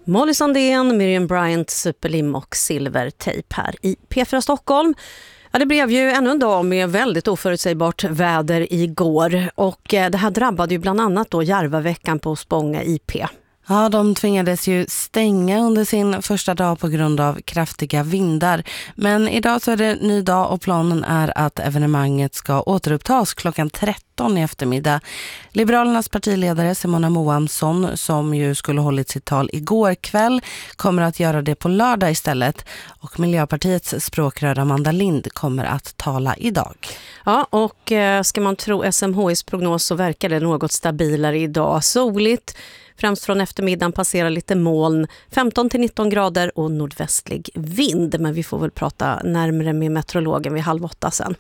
Molly Sandén, Miriam Bryant, Superlim och Silvertejp här i P4 Stockholm. Ja, det blev ju ännu en dag med väldigt oförutsägbart väder igår och det här drabbade ju bland annat då Järvaveckan på Spånga IP. Ja, de tvingades ju stänga under sin första dag på grund av kraftiga vindar. Men idag så är det ny dag och planen är att evenemanget ska återupptas klockan 13 i eftermiddag. Liberalernas partiledare Simona Moamsson, som ju skulle hållit sitt tal igår kväll, kommer att göra det på lördag istället. Och Miljöpartiets språkrör Amanda Lind kommer att tala idag. Ja, och ska man tro SMHIs prognos så verkar det något stabilare idag. Soligt. Främst från eftermiddagen passerar lite moln, 15-19 grader och nordvästlig vind. Men vi får väl prata närmare med meteorologen vid 7:30 sen.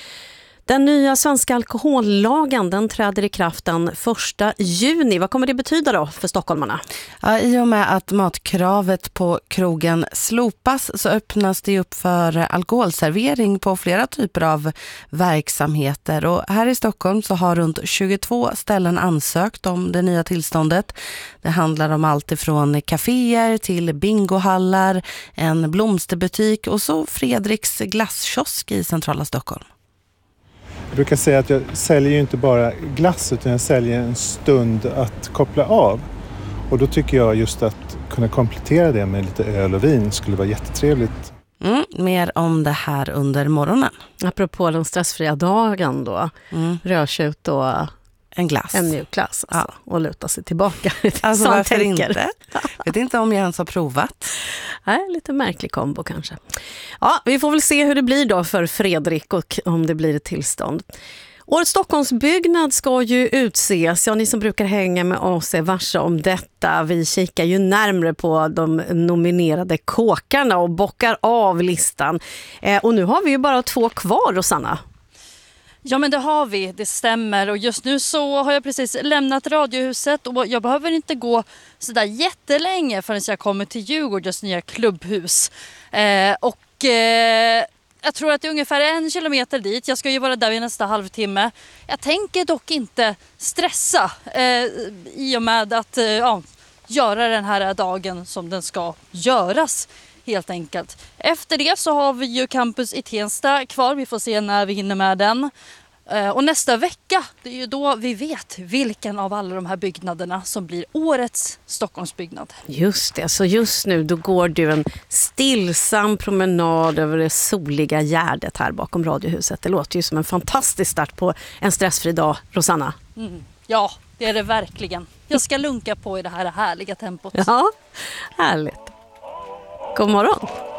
Den nya svenska alkohollagen, den träder i kraft den 1 juni. Vad kommer det betyda då för stockholmarna? Ja, i och med att matkravet på krogen slopas så öppnas det upp för alkoholservering på flera typer av verksamheter. Och här i Stockholm så har runt 22 ställen ansökt om det nya tillståndet. Det handlar om allt ifrån kaféer till bingohallar, en blomsterbutik och så Fredriks glasskiosk i centrala Stockholm. Jag brukar säga att jag säljer ju inte bara glass utan jag säljer en stund att koppla av. Och då tycker jag just att kunna komplettera det med lite öl och vin skulle vara jättetrevligt. Mer om det här under morgonen. Apropå den stressfria dagen då. Rödtjut och en glass. En mjuk glass alltså, och luta sig tillbaka. Alltså varför inte? Vet inte om jag ens har provat. Nej, lite märklig kombo kanske. Ja, vi får väl se hur det blir då för Fredrik och om det blir ett tillstånd. Årets Stockholmsbyggnad ska ju utses. Ja, ni som brukar hänga med oss är varse om detta. Vi kikar ju närmare på de nominerade kåkarna och bockar av listan. Och nu har vi ju bara 2 kvar, Rosanna. Ja, men det har vi, det stämmer. Och just nu så har jag precis lämnat Radiohuset och jag behöver inte gå så där jättelänge förrän jag kommer till Djurgårdens nya klubbhus. Jag tror att det är ungefär 1 kilometer dit. Jag ska ju vara där i nästa halvtimme. Jag tänker dock inte stressa i och med att göra den här dagen som den ska göras. Helt enkelt. Efter det så har vi ju campus i Tensta kvar. Vi får se när vi hinner med den. Och nästa vecka, det är ju då vi vet vilken av alla de här byggnaderna som blir årets Stockholmsbyggnad. Just det, så just nu då går du en stillsam promenad över det soliga Gärdet här bakom Radiohuset. Det låter ju som en fantastisk start på en stressfri dag, Rosanna. Ja, det är det verkligen. Jag ska lunka på i det här härliga tempot. Ja, härligt. God morgon.